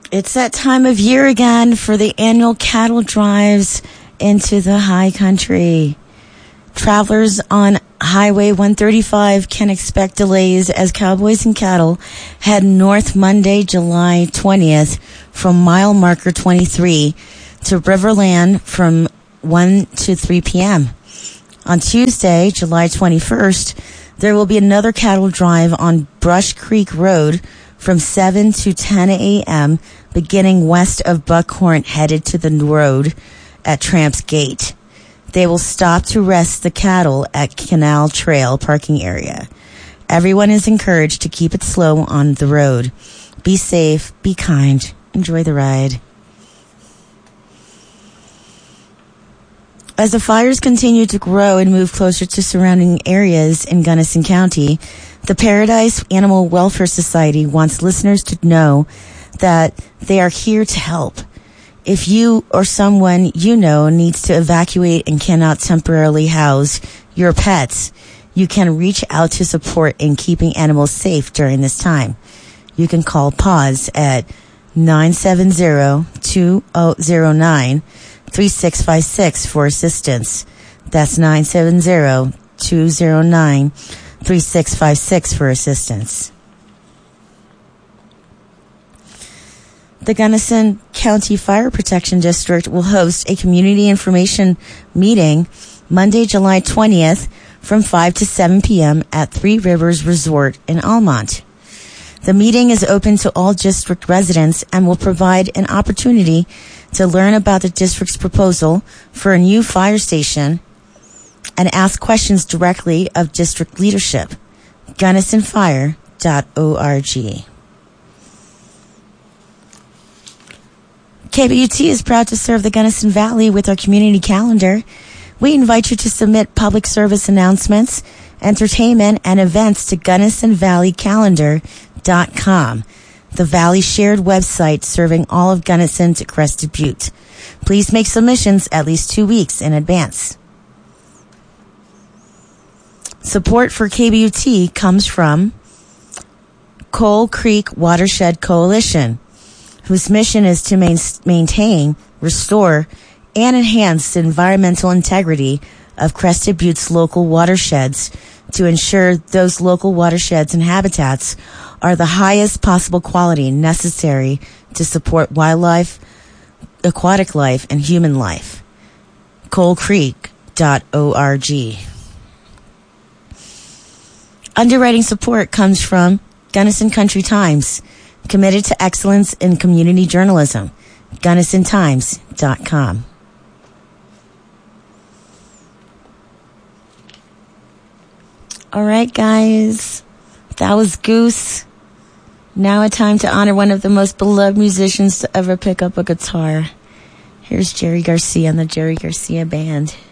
It's that time of year again for the annual cattle drives into the high country. Travelers on Highway 135 can expect delays as cowboys and cattle head north Monday, July 20th from mile marker 23 to Riverland from 1 to 3 p.m. On Tuesday, July 21st, there will be another cattle drive on Brush Creek Road from 7 to 10 a.m., beginning west of Buckhorn, headed to the road at Tramp's Gate. They will stop to rest the cattle at Canal Trail parking area. Everyone is encouraged to keep it slow on the road. Be safe, be kind, enjoy the ride. As the fires continue to grow and move closer to surrounding areas in Gunnison County, the Paradise Animal Welfare Society wants listeners to know that they are here to help. If you or someone you know needs to evacuate and cannot temporarily house your pets, you can reach out to support in keeping animals safe during this time. You can call PAWS at 970-2009-3656 for assistance. That's 970-209-3656 for assistance. The Gunnison County Fire Protection District will host a community information meeting Monday, July 20th from 5 to 7 p.m. at Three Rivers Resort in Almont. The meeting is open to all district residents and will provide an opportunity to learn about the district's proposal for a new fire station and ask questions directly of district leadership. GunnisonFire.org. KBUT is proud to serve the Gunnison Valley with our community calendar. We invite you to submit public service announcements, entertainment, and events to GunnisonValleyCalendar.com, the Valley shared website serving all of Gunnison to Crested Butte. Please make submissions at least 2 weeks in advance. Support for KBUT comes from Coal Creek Watershed Coalition, whose mission is to maintain, restore, and enhance the environmental integrity of Crested Butte's local watersheds to ensure those local watersheds and habitats are the highest possible quality necessary to support wildlife, aquatic life, and human life. CoalCreek.org. Underwriting support comes from Gunnison Country Times, committed to excellence in community journalism. GunnisonTimes.com. All right, guys. That was Goose. Now a time to honor one of the most beloved musicians to ever pick up a guitar. Here's Jerry Garcia and the Jerry Garcia Band.